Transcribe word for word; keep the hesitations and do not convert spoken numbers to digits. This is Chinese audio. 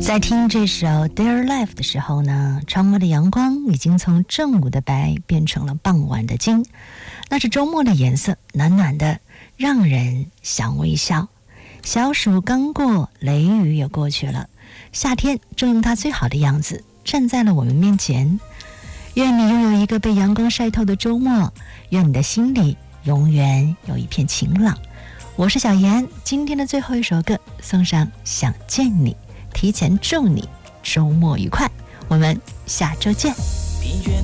在听这首 Dear Life 的时候呢，窗外的阳光已经从正午的白变成了傍晚的金，那是周末的颜色，暖暖的，让人想微笑。小暑刚过，雷雨也过去了，夏天正用它最好的样子站在了我们面前。愿你拥有一个被阳光晒透的周末，愿你的心里永远有一片晴朗。我是小妍，今天的最后一首歌送上想见你，提前祝你周末愉快，我们下周见。